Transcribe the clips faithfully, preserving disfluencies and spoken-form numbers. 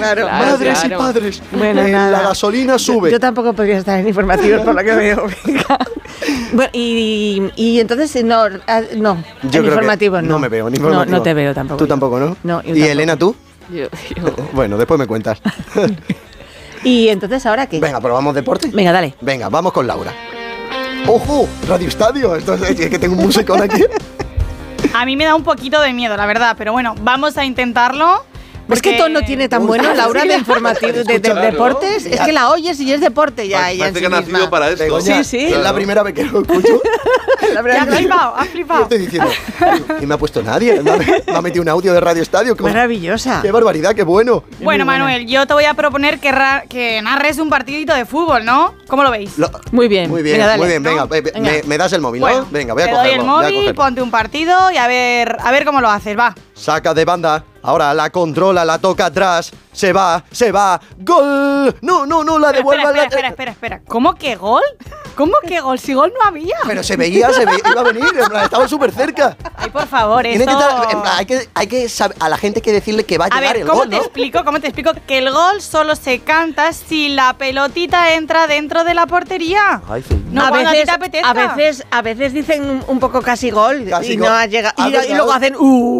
Claro, Madres claro. y padres. Bueno, eh, nada. la gasolina sube. Yo, yo tampoco podría estar en informativos por lo que veo. Bueno, y, y entonces no, ah, no, Yo en creo que informativos no. no me veo en informativos. No, no te veo tampoco. Tú tampoco, ¿no? No, yo ¿Y tampoco. Elena, tú? Yo, yo. Bueno, después me cuentas. ¿Y entonces ahora qué? Venga, probamos deporte. Venga, dale. Venga, vamos con Laura. ¡Ojo! Radio Estadio. Esto es, es que tengo un musicón aquí. A mí me da un poquito de miedo, la verdad, pero bueno, vamos a intentarlo. Es que todo no tiene tan bueno, Laura, de informativos, de, de, Claro. deportes. Es que la oyes y es deporte ya. ya en Parece sí que ha nacido misma. para esto. Begoña, Sí, sí. Es la primera vez que lo escucho. La Ya verdad has que- flipado, has Y flipado. estoy diciendo, y me ha puesto nadie. Me ha, me ha metido un audio de Radio Estadio. ¿Cómo? Maravillosa. ¡Qué barbaridad, qué bueno! Bueno, muy buena. Manuel, yo te voy a proponer que, ra- que narres un partidito de fútbol, ¿no? ¿Cómo lo veis? Lo- Muy bien. Muy bien, Venga, dale. muy bien. Venga, ¿no? ve- ve- Venga. Me, me das el móvil, Bueno, ¿no? Venga, voy a te cogerlo. doy el voy a móvil, cogerlo. ponte un partido y a ver, a ver cómo lo haces, va. Saca de banda. Ahora la controla, la toca atrás. Se va, se va. ¡Gol! No, no, no, la Espera, devuelve. espera, la- espera, espera, espera. ¿Cómo que gol? ¿Cómo que gol? Si gol no había. Pero se veía, se veía, iba a venir. En plan, estaba súper cerca. Ay, por favor, Tiene esto... que estar- en plan, hay que, hay que saber- a la gente hay que decirle que va a A llegar ver, el ¿cómo gol, te ¿no? explico? ¿Cómo te explico? Que el gol solo se canta si la pelotita entra dentro de la portería. Ay, sí. No a, cuando a ti veces, te apetezca. a veces, a veces dicen un, un poco casi gol Casi y gol. no ha llegado. Ah, Y, ¿verdad? y luego hacen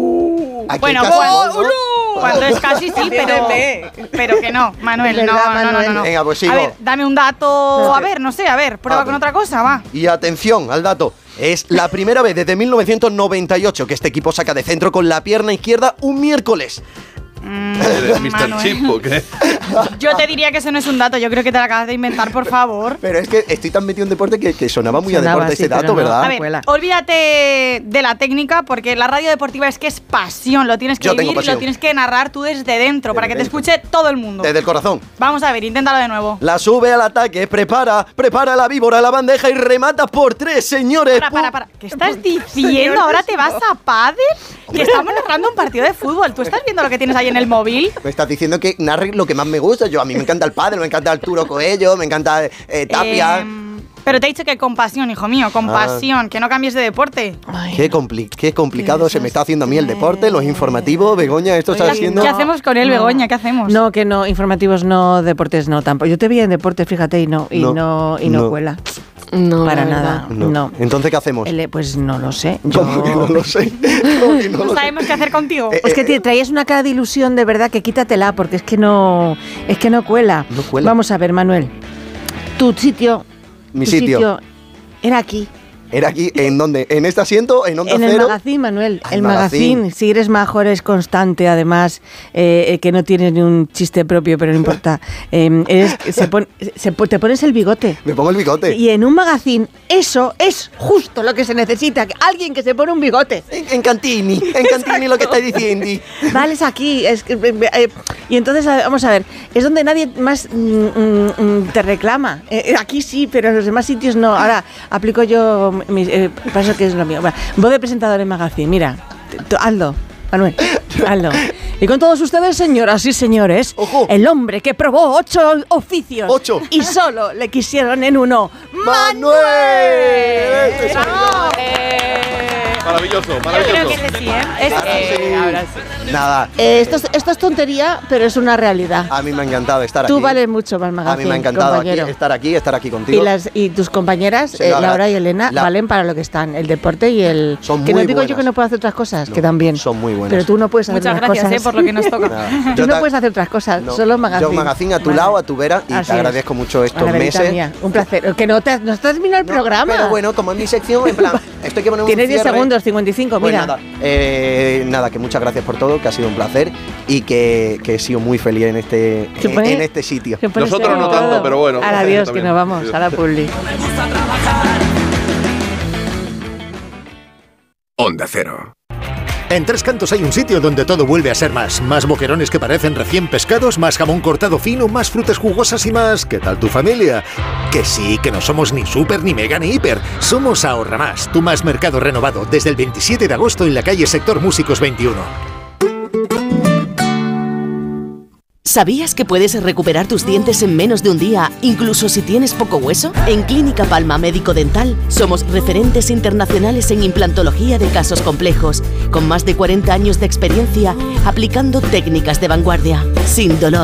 uh. Aquí Bueno, casi gol, gol, ¿no? Cuando es casi sí, pero, pero que no, Manuel, Es no, verdad, no, no, Manuel. no, no. Venga, pues sigo. A ver, dame un dato, a ver, no sé, a ver, prueba A con ver. otra cosa, va. Y atención al dato. Es la primera vez desde mil novecientos noventa y ocho que este equipo saca de centro con la pierna izquierda un miércoles. Mm, ¿Eres mister Manuel. Chip o qué? Yo te diría que eso no es un dato, yo creo que te lo acabas de inventar, por favor. Pero es que estoy tan metido en deporte que, que sonaba muy Sonaba, a deporte sí, ese dato, pero no. ¿verdad? A ver, Cuela. olvídate de la técnica porque la radio deportiva es que es pasión, lo tienes que Yo tengo vivir, pasión. lo tienes que narrar tú desde dentro para que te dentro. escuche todo el mundo. Desde el corazón. Vamos a ver, inténtalo de nuevo. La sube al ataque, prepara, prepara la víbora, la bandeja y remata por tres, señores. Para, para, para. ¿Qué estás diciendo? ¿Ahora te vas a pádel? Y estamos narrando un partido de fútbol. ¿Tú estás viendo lo que tienes ahí en el móvil? Me estás diciendo que narre lo que más me gusta. Yo, a mí me encanta el pádel, me encanta Arturo Coello, me encanta eh, Tapia. Em, pero te he dicho que con pasión, hijo mío, con Ah. pasión, que no cambies de deporte. Qué, compli- qué complicado se me está haciendo a mí el deporte, los informativos. Begoña, esto está Oye, haciendo... ¿Qué hacemos con él, Begoña? ¿Qué hacemos? No, que no, informativos no, deportes no, tampoco. Yo te vi en deportes, fíjate, y no, y No, no, y no, no. cuela. No, Para la nada. verdad. No. Entonces, ¿qué hacemos? El- pues no lo sé. Yo- ¿Cómo que no lo sé? ¿Cómo que no No lo sé? sabemos qué hacer contigo. Eh, Es que te traías una cara de ilusión de verdad que quítatela porque es que no, es que no cuela. No cuela. Vamos a ver, Manuel. Tu sitio, Mi tu sitio. era aquí. ¿Era aquí? ¿En dónde? ¿En este asiento? ¿En Onda En el Cero? magazín, Manuel. Ah, El el magazín. magazín. Si eres majo, eres constante, además, eh, eh, que no tienes ni un chiste propio, pero no importa. Eh, eres- se pon- se po- te pones el bigote. Me pongo el bigote. Y en un magazín, eso es justo lo que se necesita. que Alguien que se pone un bigote. En, en Cantini, en Cantini lo que estáis diciendo. Vale, es aquí. Es, que, eh, eh, y entonces, a- vamos a ver, es donde nadie más mm, mm, mm, te reclama. Eh, eh, aquí sí, pero en los demás sitios no. Ahora, aplico yo, mis, eh, para eso que es lo mío. Bueno, voz de presentador en magazine, mira, t- t- hazlo. Manuel, hazlo. Y con todos ustedes, señoras y señores, Ojo. el hombre que probó ocho oficios Ocho. y solo le quisieron en uno, ¡Manuel! Este soy ¡Bravo! Maravilloso, Yo creo maravilloso. que ese sí, ¿eh? Ese Ahora sí. sí. ahora sí. Nada, Eh, esto, es, esto es tontería, pero es una realidad. a mí me ha encantado estar Tú aquí. vales mucho para el A magazine, mí me ha encantado aquí, compañero. estar aquí, estar aquí contigo. Y, las, y tus compañeras, Sí, eh, la Laura verdad, y Elena, la- valen para lo que están. El deporte y el... Son que muy no digo yo buenas. que no puedo hacer otras cosas, No, que también. son muy buenas. Pero tú no puedes hacer Muchas otras gracias, cosas. ¿eh? Por lo que nos toca. Nada. Tú Yo no ta- puedes hacer otras cosas, No, solo magazine. Yo magazine a tu Vale. lado, a tu vera, y Así te es. agradezco mucho estos Ana Verita meses. mía, un placer. Que no te has, no has terminado el No, programa. Pero bueno, como es mi sección, en plan, esto hay que poner un Tienes diez cierre. segundos, cincuenta y cinco, Pues mira. nada, eh, nada, que muchas gracias por todo, que ha sido un placer y que, que he sido muy feliz en este, Se en, pone- en este sitio. Se pone Nosotros no serio tanto, todo. pero bueno. Ahora adiós, que También. nos vamos Adiós. a la publi. Onda Cero. En Tres Cantos hay un sitio donde todo vuelve a ser más. Más boquerones que parecen recién pescados, más jamón cortado fino, más frutas jugosas y más... ¿Qué tal tu familia? Que sí, que no somos ni super, ni mega, ni hiper. Somos Ahorra Más, tu más mercado renovado, desde el veintisiete de agosto en la calle Sector Músicos veintiuno. ¿Sabías que puedes recuperar tus dientes en menos de un día, incluso si tienes poco hueso? En Clínica Palma Médico Dental somos referentes internacionales en implantología de casos complejos, con más de cuarenta años de experiencia aplicando técnicas de vanguardia, sin dolor.